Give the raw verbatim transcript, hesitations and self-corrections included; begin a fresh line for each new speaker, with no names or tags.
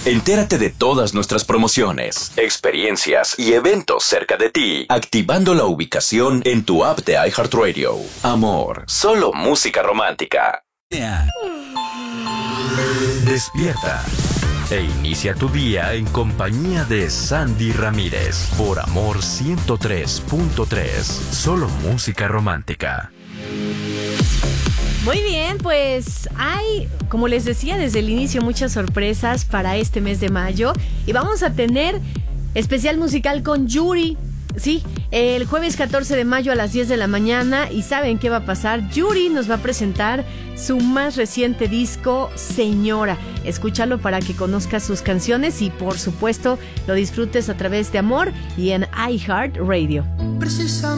Entérate de todas nuestras promociones, experiencias y eventos cerca de ti, activando la ubicación en tu app de iHeartRadio. Amor, solo música romántica. Despierta e inicia tu día en compañía de Sandy Ramírez por Amor ciento tres punto tres. Solo música romántica.
Muy bien, pues hay, como les decía desde el inicio, muchas sorpresas para este mes de mayo. Y vamos a tener especial musical con Yuri. Sí, el jueves catorce de mayo a las diez de la mañana. ¿Y saben qué va a pasar? Yuri nos va a presentar su más reciente disco, Señora. Escúchalo para que conozcas sus canciones y, por supuesto, lo disfrutes a través de Amor y en iHeartRadio.